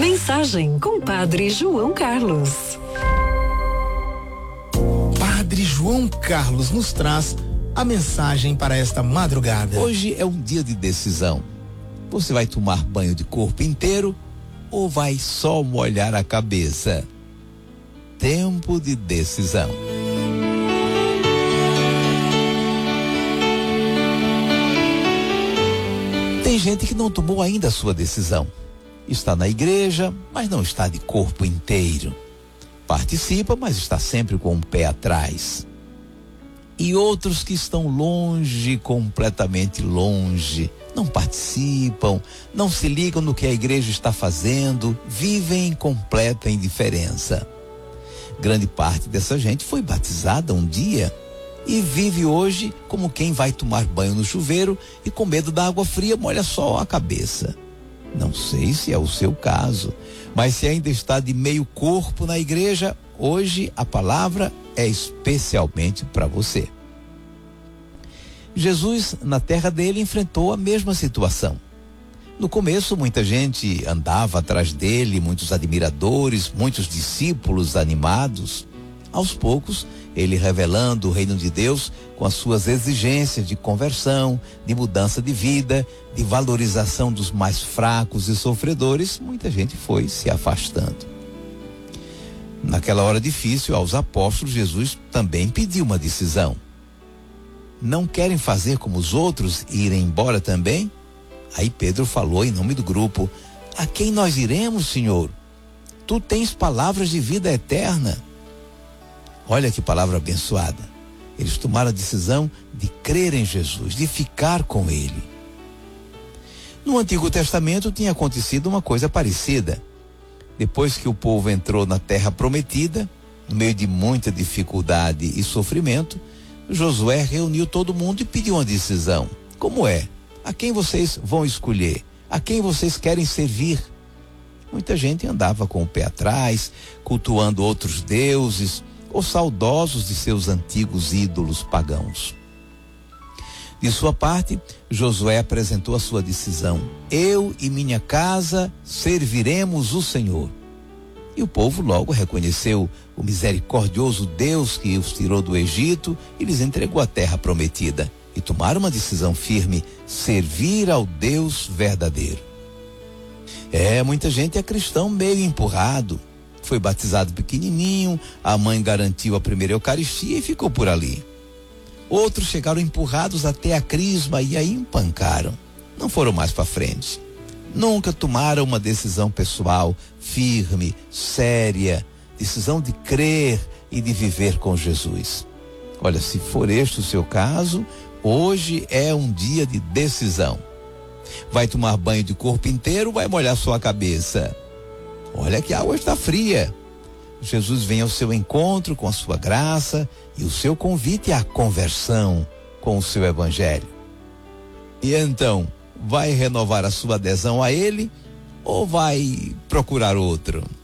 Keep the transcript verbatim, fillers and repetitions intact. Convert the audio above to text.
Mensagem com Padre João Carlos. Padre João Carlos nos traz a mensagem para esta madrugada. Hoje é um dia de decisão. Você vai tomar banho de corpo inteiro ou vai só molhar a cabeça? Tempo de decisão. Tem gente que não tomou ainda a sua decisão. Está na igreja, mas não está de corpo inteiro. Participa, mas está sempre com o pé atrás. E outros que estão longe, completamente longe, não participam, não se ligam no que a igreja está fazendo, vivem em completa indiferença. Grande parte dessa gente foi batizada um dia e vive hoje como quem vai tomar banho no chuveiro e com medo da água fria molha só a cabeça. Não sei se é o seu caso, mas se ainda está de meio corpo na igreja, hoje a palavra é especialmente para você. Jesus, na terra dele, enfrentou a mesma situação. No começo, muita gente andava atrás dele, muitos admiradores, muitos discípulos animados. Aos poucos, ele revelando o reino de Deus com as suas exigências de conversão, de mudança de vida, de valorização dos mais fracos e sofredores, muita gente foi se afastando. Naquela hora difícil, aos apóstolos, Jesus também pediu uma decisão. Não querem fazer como os outros e irem embora também? Aí Pedro falou em nome do grupo: a quem nós iremos, Senhor? Tu tens palavras de vida eterna. Olha que palavra abençoada. Eles tomaram a decisão de crer em Jesus, de ficar com ele. No Antigo Testamento tinha acontecido uma coisa parecida. Depois que o povo entrou na terra prometida, no meio de muita dificuldade e sofrimento, Josué reuniu todo mundo e pediu uma decisão. Como é? A quem vocês vão escolher? A quem vocês querem servir? Muita gente andava com o pé atrás, cultuando outros deuses, ou saudosos de seus antigos ídolos pagãos. De sua parte, Josué apresentou a sua decisão: eu e minha casa serviremos o Senhor. E o povo logo reconheceu o misericordioso Deus que os tirou do Egito e lhes entregou a terra prometida. E tomaram uma decisão firme: servir ao Deus verdadeiro. É, muita gente é cristão meio empurrado. Foi batizado pequenininho, a mãe garantiu a primeira Eucaristia e ficou por ali. Outros chegaram empurrados até a crisma e aí empancaram. Não foram mais para frente. Nunca tomaram uma decisão pessoal, firme, séria, decisão de crer e de viver com Jesus. Olha, se for este o seu caso, hoje é um dia de decisão. Vai tomar banho de corpo inteiro ou vai molhar sua cabeça? Olha que a água está fria. Jesus vem ao seu encontro com a sua graça e o seu convite à conversão com o seu evangelho. E então, vai renovar a sua adesão a ele ou vai procurar outro?